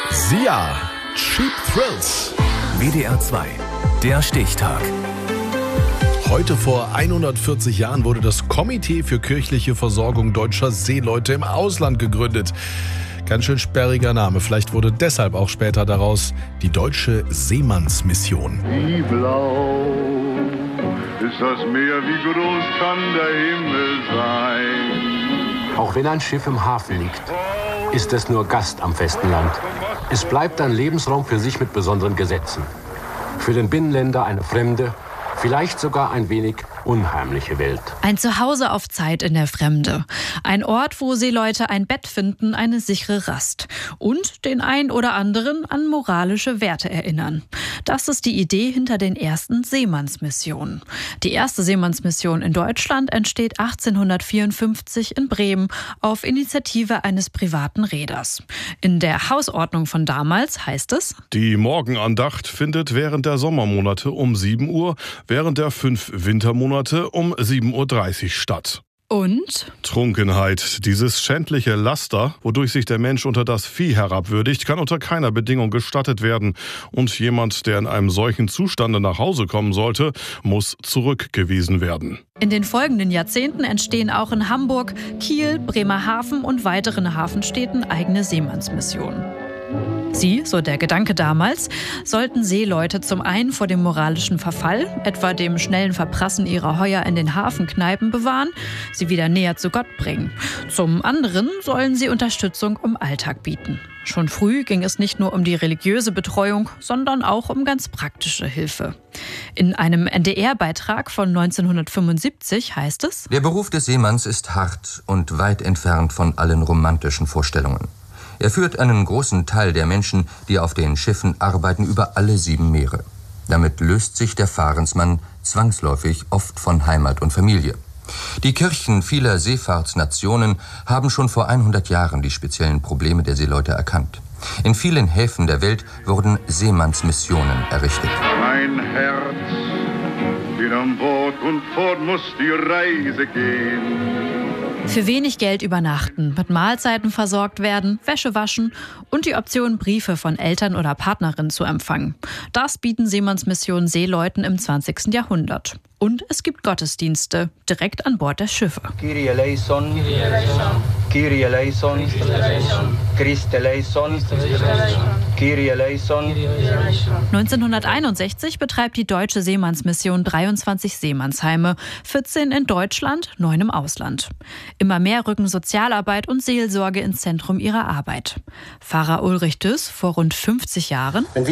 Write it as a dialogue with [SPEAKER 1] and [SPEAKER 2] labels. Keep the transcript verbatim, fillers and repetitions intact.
[SPEAKER 1] Sia, Cheap Thrills.
[SPEAKER 2] W D R zwei, der Stichtag.
[SPEAKER 1] Heute vor hundertvierzig Jahren wurde das Komitee für kirchliche Versorgung deutscher Seeleute im Ausland gegründet. Ganz schön sperriger Name. Vielleicht wurde deshalb auch später daraus die Deutsche Seemannsmission.
[SPEAKER 3] Wie blau ist das Meer, wie groß kann der Himmel sein?
[SPEAKER 4] Auch wenn ein Schiff im Hafen liegt, ist es nur Gast am festen Land. Es bleibt ein Lebensraum für sich mit besonderen Gesetzen. Für den Binnenländer eine fremde, vielleicht sogar ein wenig unheimliche Welt.
[SPEAKER 5] Ein Zuhause auf Zeit in der Fremde. Ein Ort, wo Seeleute ein Bett finden, eine sichere Rast. Und den ein oder anderen an moralische Werte erinnern. Das ist die Idee hinter den ersten Seemannsmissionen. Die erste Seemannsmission in Deutschland entsteht achtzehnhundertvierundfünfzig in Bremen auf Initiative eines privaten Reeders. In der Hausordnung von damals heißt es:
[SPEAKER 6] Die Morgenandacht findet während der Sommermonate um sieben Uhr, während der fünf Wintermonate um sieben Uhr dreißig statt.
[SPEAKER 5] Und?
[SPEAKER 6] Trunkenheit, dieses schändliche Laster, wodurch sich der Mensch unter das Vieh herabwürdigt, kann unter keiner Bedingung gestattet werden. Und jemand, der in einem solchen Zustande nach Hause kommen sollte, muss zurückgewiesen werden.
[SPEAKER 5] In den folgenden Jahrzehnten entstehen auch in Hamburg, Kiel, Bremerhaven und weiteren Hafenstädten eigene Seemannsmissionen. Sie, so der Gedanke damals, sollten Seeleute zum einen vor dem moralischen Verfall, etwa dem schnellen Verprassen ihrer Heuer in den Hafenkneipen, bewahren, sie wieder näher zu Gott bringen. Zum anderen sollen sie Unterstützung im Alltag bieten. Schon früh ging es nicht nur um die religiöse Betreuung, sondern auch um ganz praktische Hilfe. In einem N D R-Beitrag von neunzehnhundertfünfundsiebzig heißt es:
[SPEAKER 7] Der Beruf des Seemanns ist hart und weit entfernt von allen romantischen Vorstellungen. Er führt einen großen Teil der Menschen, die auf den Schiffen arbeiten, über alle sieben Meere. Damit löst sich der Fahrensmann zwangsläufig oft von Heimat und Familie. Die Kirchen vieler Seefahrtsnationen haben schon vor hundert Jahren die speziellen Probleme der Seeleute erkannt. In vielen Häfen der Welt wurden Seemannsmissionen errichtet.
[SPEAKER 3] Mein Herz geht an Bord und fort muss die Reise gehen.
[SPEAKER 5] Für wenig Geld übernachten, mit Mahlzeiten versorgt werden, Wäsche waschen und die Option, Briefe von Eltern oder Partnerinnen zu empfangen. Das bieten Seemannsmissionen Seeleuten im zwanzigsten Jahrhundert. Und es gibt Gottesdienste direkt an Bord der Schiffe.
[SPEAKER 8] Kyrie eleison, Kyrie eleison, Christe eleison, Kyrie eleison.
[SPEAKER 5] neunzehnhunderteinundsechzig betreibt die Deutsche Seemannsmission dreiundzwanzig Seemannsheime, vierzehn in Deutschland, neun im Ausland. Immer mehr rücken Sozialarbeit und Seelsorge ins Zentrum ihrer Arbeit. Pfarrer Ulrich Düss vor rund fünfzig Jahren: